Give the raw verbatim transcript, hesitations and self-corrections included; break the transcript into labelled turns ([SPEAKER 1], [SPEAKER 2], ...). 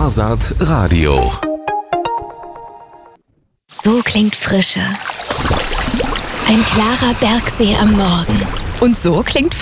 [SPEAKER 1] Skasat Radio.
[SPEAKER 2] So klingt Frische. Ein klarer Bergsee am Morgen. Und so klingt